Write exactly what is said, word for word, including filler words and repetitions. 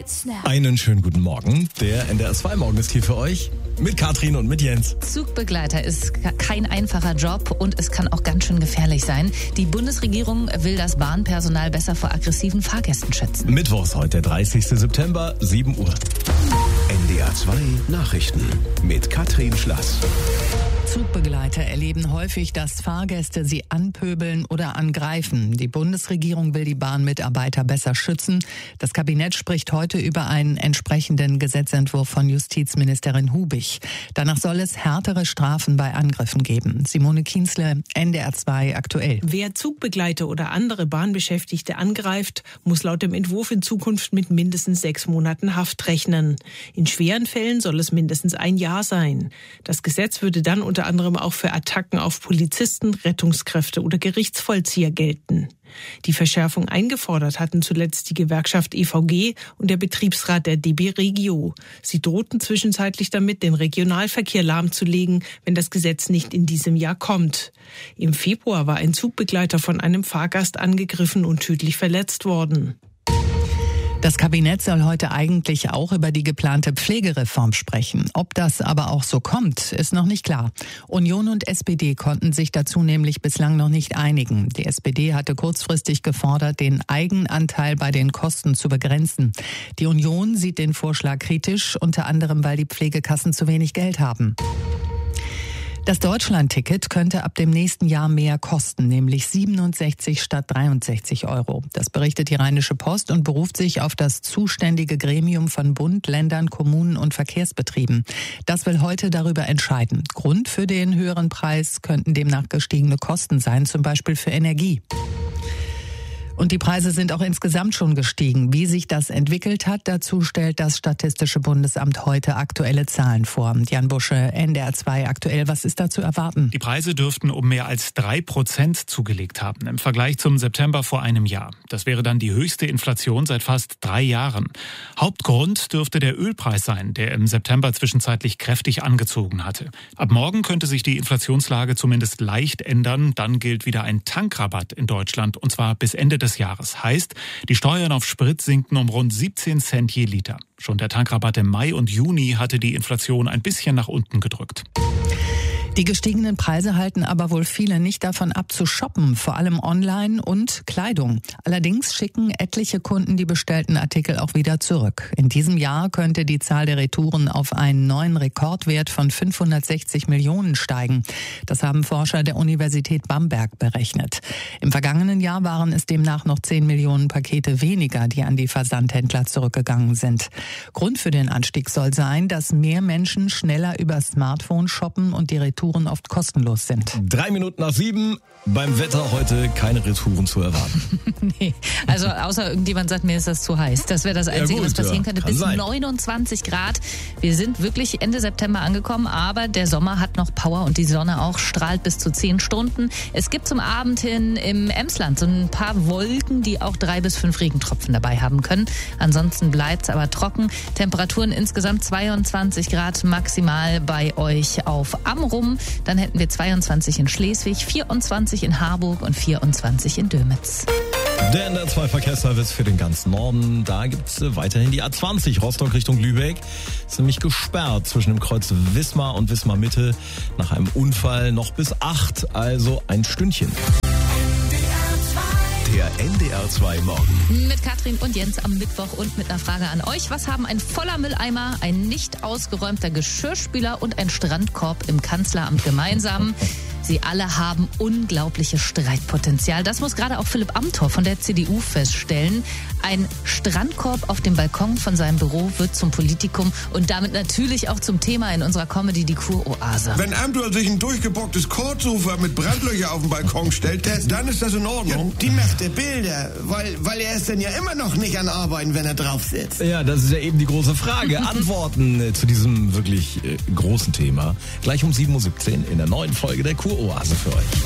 Hits now. Einen schönen guten Morgen. Der N D R zwei Morgen ist hier für euch mit Katrin und mit Jens. Zugbegleiter ist kein einfacher Job und es kann auch ganz schön gefährlich sein. Die Bundesregierung will das Bahnpersonal besser vor aggressiven Fahrgästen schützen. Mittwochs, heute der dreißigsten September, sieben Uhr. N D R zwei Nachrichten mit Katrin Schlass. Zugbegleiter erleben häufig, dass Fahrgäste sie anpöbeln oder angreifen. Die Bundesregierung will die Bahnmitarbeiter besser schützen. Das Kabinett spricht heute über einen entsprechenden Gesetzentwurf von Justizministerin Hubig. Danach soll es härtere Strafen bei Angriffen geben. Simone Kienzle, N D R zwei aktuell. Wer Zugbegleiter oder andere Bahnbeschäftigte angreift, muss laut dem Entwurf in Zukunft mit mindestens sechs Monaten Haft rechnen. In schweren Fällen soll es mindestens ein Jahr sein. Das Gesetz würde dann unter anderem auch für Attacken auf Polizisten, Rettungskräfte oder Gerichtsvollzieher gelten. Die Verschärfung eingefordert hatten zuletzt die Gewerkschaft E V G und der Betriebsrat der D B Regio. Sie drohten zwischenzeitlich damit, den Regionalverkehr lahmzulegen, wenn das Gesetz nicht in diesem Jahr kommt. Im Februar war ein Zugbegleiter von einem Fahrgast angegriffen und tödlich verletzt worden. Das Kabinett soll heute eigentlich auch über die geplante Pflegereform sprechen. Ob das aber auch so kommt, ist noch nicht klar. Union und S P D konnten sich dazu nämlich bislang noch nicht einigen. Die S P D hatte kurzfristig gefordert, den Eigenanteil bei den Kosten zu begrenzen. Die Union sieht den Vorschlag kritisch, unter anderem, weil die Pflegekassen zu wenig Geld haben. Das Deutschland-Ticket könnte ab dem nächsten Jahr mehr kosten, nämlich siebenundsechzig statt dreiundsechzig Euro. Das berichtet die Rheinische Post und beruft sich auf das zuständige Gremium von Bund, Ländern, Kommunen und Verkehrsbetrieben. Das will heute darüber entscheiden. Grund für den höheren Preis könnten demnach gestiegene Kosten sein, zum Beispiel für Energie. Und die Preise sind auch insgesamt schon gestiegen. Wie sich das entwickelt hat, dazu stellt das Statistische Bundesamt heute aktuelle Zahlen vor. Jan Busche, N D R zwei aktuell, was ist da zu erwarten? Die Preise dürften um mehr als drei Prozent zugelegt haben im Vergleich zum September vor einem Jahr. Das wäre dann die höchste Inflation seit fast drei Jahren. Hauptgrund dürfte der Ölpreis sein, der im September zwischenzeitlich kräftig angezogen hatte. Ab morgen könnte sich die Inflationslage zumindest leicht ändern. Dann gilt wieder ein Tankrabatt in Deutschland, und zwar bis Ende des des Jahres. Heißt, die Steuern auf Sprit sinken um rund siebzehn Cent je Liter. Schon der Tankrabatt im Mai und Juni hatte die Inflation ein bisschen nach unten gedrückt. Die gestiegenen Preise halten aber wohl viele nicht davon ab zu shoppen, vor allem online und Kleidung. Allerdings schicken etliche Kunden die bestellten Artikel auch wieder zurück. In diesem Jahr könnte die Zahl der Retouren auf einen neuen Rekordwert von fünfhundertsechzig Millionen steigen. Das haben Forscher der Universität Bamberg berechnet. Im vergangenen Jahr waren es demnach noch zehn Millionen Pakete weniger, die an die Versandhändler zurückgegangen sind. Grund für den Anstieg soll sein, dass mehr Menschen schneller über Smartphone shoppen und die Retouren oft kostenlos sind. Drei Minuten nach sieben. Beim Wetter heute keine Retouren zu erwarten. Nee, also außer irgendjemand sagt, mir ist das zu heiß. Das wäre das Einzige, ja gut, was passieren könnte. Kann Bis sein. neunundzwanzig Grad. Wir sind wirklich Ende September angekommen, aber der Sommer hat noch Power und die Sonne auch strahlt bis zu zehn Stunden. Es gibt zum Abend hin im Emsland so ein paar Wolken, die auch drei bis fünf Regentropfen dabei haben können. Ansonsten bleibt es aber trocken. Temperaturen insgesamt zweiundzwanzig Grad maximal bei euch auf Amrum. Dann hätten wir zweiundzwanzig in Schleswig, vierundzwanzig in Harburg und vierundzwanzig in Dömitz. Der N D R zwei Verkehrsservice für den ganzen Norden. Da gibt es weiterhin die A zwanzig Rostock Richtung Lübeck. Ist nämlich gesperrt zwischen dem Kreuz Wismar und Wismar Mitte. Nach einem Unfall noch bis acht, also ein Stündchen. Der N D R zwei Morgen. Mit Katrin und Jens am Mittwoch und mit einer Frage an euch. Was haben ein voller Mülleimer, ein nicht ausgeräumter Geschirrspüler und ein Strandkorb im Kanzleramt gemeinsam? Sie alle haben unglaubliches Streitpotenzial. Das muss gerade auch Philipp Amthor von der C D U feststellen. Ein Strandkorb auf dem Balkon von seinem Büro wird zum Politikum und damit natürlich auch zum Thema in unserer Comedy Die Kuroase. Wenn Amthor sich ein durchgebocktes Kurzsofa mit Brandlöcher auf den Balkon stellt, dann ist das in Ordnung. Ja, die macht er Bilder, weil, weil er ist dann ja immer noch nicht an Arbeiten, wenn er drauf sitzt. Ja, das ist ja eben die große Frage. Antworten äh, zu diesem wirklich äh, großen Thema gleich um sieben Uhr siebzehn in der neuen Folge der Kuroase für euch.